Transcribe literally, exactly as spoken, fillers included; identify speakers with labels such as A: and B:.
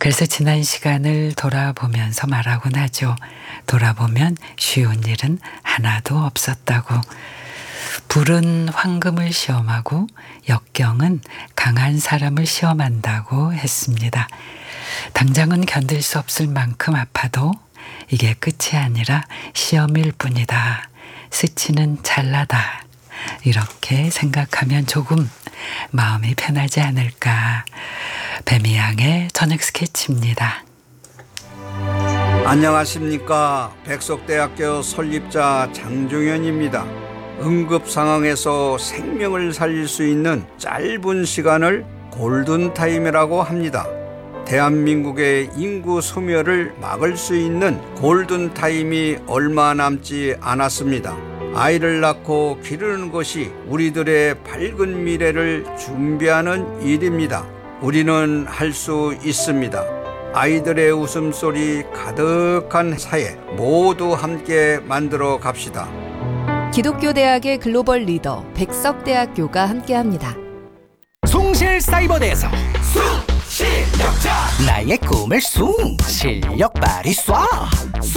A: 그래서 지난 시간을 돌아보면서 말하곤 하죠. 돌아보면 쉬운 일은 하나도 없었다고. 불은 황금을 시험하고 역경은 강한 사람을 시험한다고 했습니다. 당장은 견딜 수 없을 만큼 아파도 이게 끝이 아니라 시험일 뿐이다. 스치는 찰나다. 이렇게 생각하면 조금 마음이 편하지 않을까. 뱀이양의 저녁 스케치입니다.
B: 안녕하십니까. 백석대학교 설립자 장종현입니다. 응급 상황에서 생명을 살릴 수 있는 짧은 시간을 골든타임이라고 합니다. 대한민국의 인구 소멸을 막을 수 있는 골든타임이 얼마 남지 않았습니다. 아이를 낳고 기르는 것이 우리들의 밝은 미래를 준비하는 일입니다. 우리는 할 수 있습니다. 아이들의 웃음소리 가득한 사회 모두 함께 만들어 갑시다.
C: 기독교대학의 글로벌 리더 백석대학교가 함께합니다.
D: 숭실사이버대에서 숭실력자 나의 꿈을 숭 실력 발휘 쏴